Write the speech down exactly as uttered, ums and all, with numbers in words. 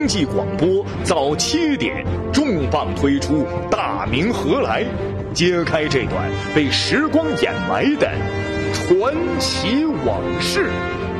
经济广播早七点重磅推出《大明何来》，揭开这段被时光掩埋的传奇往事。